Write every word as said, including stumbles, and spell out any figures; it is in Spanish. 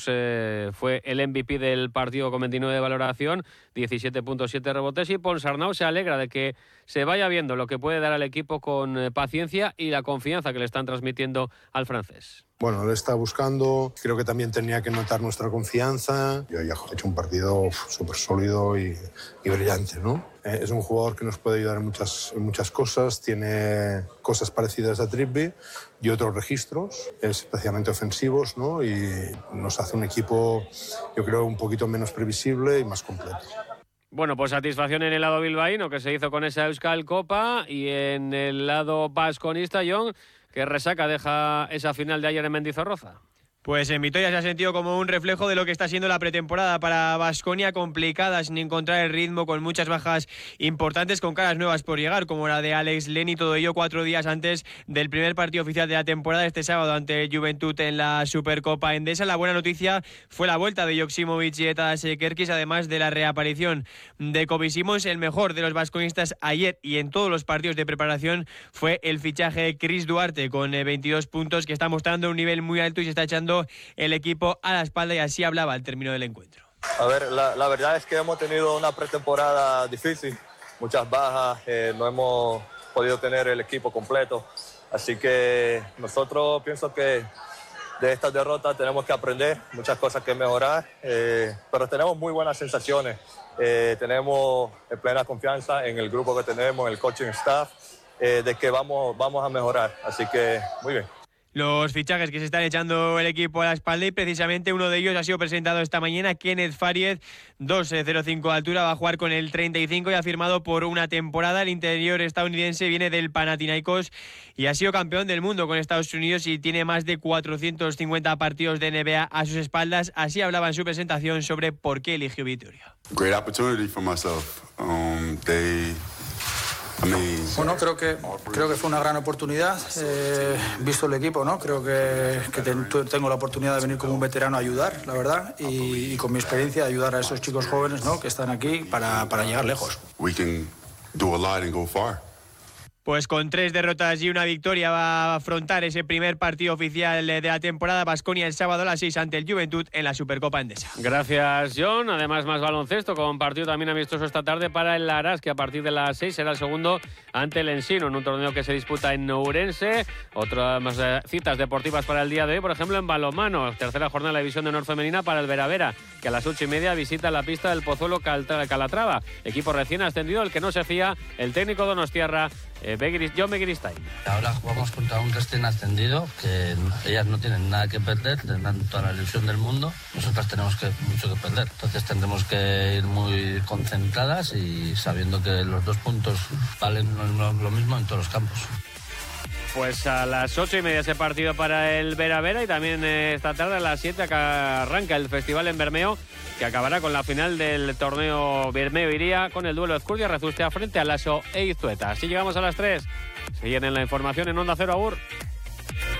eh, fue el M V P del partido con veintinueve de valoración, diecisiete punto siete rebotes, y Ponsarnau se alegra de que se vaya viendo lo que puede dar al equipo con eh, paciencia y la confianza que le están transmitiendo al francés. Bueno, él está buscando, creo que también tenía que notar nuestra confianza. Yo ya he hecho un partido súper sólido y, y brillante, ¿no? Eh, es un jugador que nos puede ayudar en muchas, en muchas cosas, tiene cosas parecidas a Trippi y otros registros, especialmente ofensivos, ¿no? Y nos hace un equipo, yo creo, un poquito menos previsible y más completo. Bueno, pues satisfacción en el lado bilbaíno que se hizo con esa Euskal Copa, y en el lado vasconista, Jon, ¿qué resaca deja esa final de ayer en Mendizorroza? Pues en Vitoria se ha sentido como un reflejo de lo que está siendo la pretemporada para Baskonia, complicada, sin encontrar el ritmo, con muchas bajas importantes, con caras nuevas por llegar, como la de Alex Leni, todo ello cuatro días antes del primer partido oficial de la temporada este sábado ante Juventud en la Supercopa Endesa. La buena noticia fue la vuelta de Joksimovic y Etas Kerkis, además de la reaparición de Kobe Simons. El mejor de los baskonistas ayer y en todos los partidos de preparación fue el fichaje de Chris Duarte, con veintidós puntos, que está mostrando un nivel muy alto y se está echando el equipo a la espalda, y así hablaba al término del encuentro. A ver, la, la verdad es que hemos tenido una pretemporada difícil, muchas bajas, eh, no hemos podido tener el equipo completo, así que nosotros pienso que de estas derrotas tenemos que aprender, muchas cosas que mejorar, eh, pero tenemos muy buenas sensaciones, eh, tenemos plena confianza en el grupo que tenemos, en el coaching staff, eh, de que vamos, vamos a mejorar, así que muy bien. Los fichajes que se están echando el equipo a la espalda, y precisamente uno de ellos ha sido presentado esta mañana, Kenneth Faried, dos coma cero cinco de altura, va a jugar con el treinta y cinco y ha firmado por una temporada. El interior estadounidense viene del Panathinaikos y ha sido campeón del mundo con Estados Unidos y tiene más de cuatrocientos cincuenta partidos de N B A a sus espaldas. Así hablaba en su presentación sobre por qué eligió Vitoria. Great opportunity for myself. Um, they... Bueno, creo que creo que fue una gran oportunidad, eh, visto el equipo, ¿no? Creo que, que ten, tengo la oportunidad de venir como un veterano a ayudar, la verdad, y, y con mi experiencia ayudar a esos chicos jóvenes, ¿no?, que están aquí para, para llegar lejos. We can do a lot and go far. Pues con tres derrotas y una victoria va a afrontar ese primer partido oficial de la temporada Baskonia el sábado a las seis ante el Juventud en la Supercopa Endesa. Gracias, Jon. Además, más baloncesto, con partido también amistoso esta tarde para el Laras, que a partir de las seis será el segundo ante el Ensino, en un torneo que se disputa en Ourense. Otras más eh, citas deportivas para el día de hoy, por ejemplo, en balonmano, tercera jornada de la división de honor femenina para el Vera Vera, que a las ocho y media visita la pista del Pozuelo Calatrava. Equipo recién ascendido, el que no se fía, el técnico donostiarra, Eh, Begiris, Jon Begiristain. Ahora jugamos contra un recién ascendido, que ellas no tienen nada que perder, tendrán toda la ilusión del mundo. Nosotras tenemos que, mucho que perder. Entonces tendremos que ir muy concentradas y sabiendo que los dos puntos valen lo, lo mismo en todos los campos. Pues a las ocho y media ese partido para el Vera Vera, y también eh, esta tarde a las siete acá arranca el festival en Bermeo, que acabará con la final del torneo Bermeo Iría, con el duelo de Ezcurdia Rezustea frente a Lasso e Izueta. Así llegamos a las tres. Siguen en la información en Onda Cero. Agur.